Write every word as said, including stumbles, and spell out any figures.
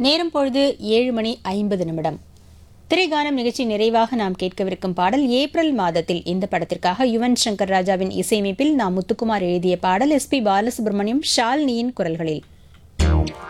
நேரம் பொழுது ஏழு மணி ஐம்பது நிமிடம். திரைகானம் நிகழ்ச்சி நிறைவாக நாம் கேட்கவிருக்கும் பாடல் ஏப்ரல் மாதத்தில் இந்த படத்திற்காக யுவன் சங்கர் ராஜாவின் இசையமைப்பில் நாம் முத்துக்குமார் எழுதிய பாடல். எஸ் பி பாலசுப்ரமணியம், ஷால்னியின் குரல்களில்.